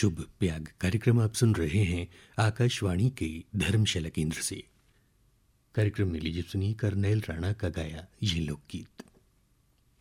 शुभ bag कार्यक्रम आप सुन रहे हैं आकाशवाणी के धर्मशाला केंद्र से। कार्यक्रम में लीजिए सुनिए करनैल राणा का गाया ये लोकगीत।